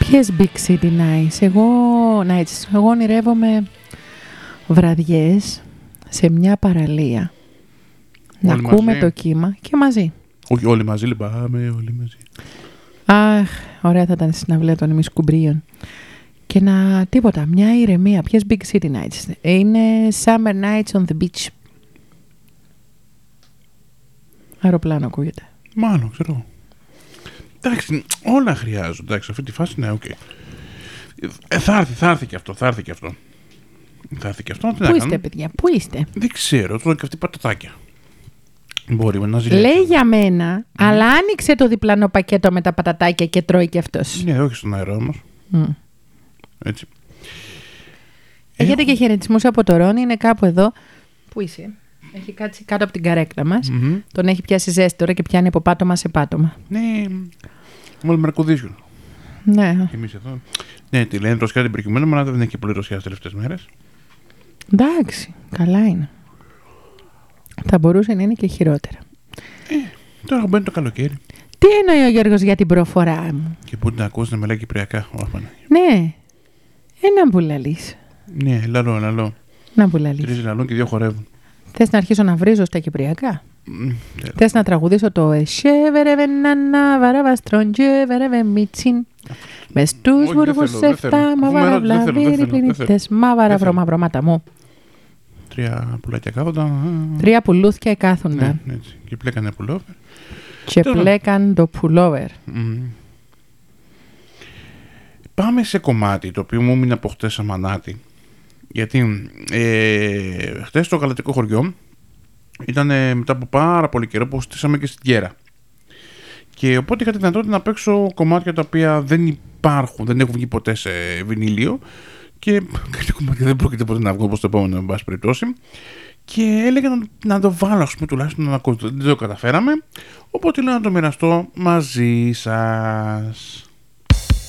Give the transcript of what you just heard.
Ποιες Big City Nights? Εγώ ονειρεύομαι βραδιές σε μια παραλία. Να ακούμε το κύμα και μαζί. Όχι, όλοι μαζί, πάμε όλοι μαζί. Αχ, ωραία θα ήταν στη συναυλία των ημισκουμπρίων. Και τίποτα, μια ηρεμία. Ποιες Big City Nights? Είναι Summer Nights on the Beach. Αεροπλάνο ακούγεται. Μάλλον, ξέρω. Εντάξει, όλα χρειάζονται. Εντάξει, αυτή τη φάση, ναι, οκ. Θα έρθει και αυτό. Πού είστε, παιδιά, πού είστε? Δεν ξέρω, τώρα και αυτή πατατάκια. Μπορεί να ζηλέψει. Λέει για μένα, αλλά άνοιξε το διπλανό πακέτο με τα πατατάκια και τρώει και αυτός. Ναι, όχι στον αέρα όμως. Έτσι. Έχετε και χαιρετισμούς από το Ρόνι, είναι κάπου εδώ. Πού είσαι? Έχει κάτσει κάτω από την καρέκλα μας. Τον έχει πιάσει ζέστη τώρα και πιάνει από πάτωμα σε πάτωμα. Ναι, μόλι μερκουδίσιο. Ναι. Εμείς εδώ. Ναι, τη λένε ρωσιά την προηγουμένη, αλλά δεν έχει και πολύ ρωσιά τις τελευταίες μέρες. Εντάξει, καλά είναι. Θα μπορούσε να είναι και χειρότερα. Τώρα μπαίνει το καλοκαίρι. Τι εννοεί ο Γιώργος για την προφορά μου? Και πού την ακούς να μιλάει κυπριακά. Ναι, ένα που λαλείς. Ναι, λαλό. Να που λαλείς. Τρεις λαλών και δύο χορεύουν. Θες να αρχίσω να βρίζω στα κυπριακά? Θες να τραγουδήσω το «Εσέβερε νανά βαραβαστρόντζε βερεβε μίτσιν» «Μες τους βουρβούς εφτά μαβαρα βλαβίρι πληνίτες μαβαρα βρωμαυρώματα μου». 3 πουλάκια κάθονταν. 3 πουλούθια κάθονταν. Ναι, έτσι. Και πλέκανε πουλόβερ. Και πλέκαν το πουλόβερ. Πάμε σε κομμάτι το οποίο μου έμεινε από χτες σαν μανάτι. Γιατί χτες στο γαλατικό χωριό ήταν μετά από πάρα πολύ καιρό που στήσαμε και στην Κέρα. Και οπότε είχα τη δυνατότητα να παίξω κομμάτια τα οποία δεν υπάρχουν, δεν έχουν βγει ποτέ σε βινίλιο. Και κάποια κομμάτια δεν πρόκειται ποτέ να βγω όπως το επόμενο, εν πάση περιπτώσει. Και έλεγα να το βάλω, ας πούμε, τουλάχιστον να ακούσω. Δεν το καταφέραμε. Οπότε λέω να το μοιραστώ μαζί σας.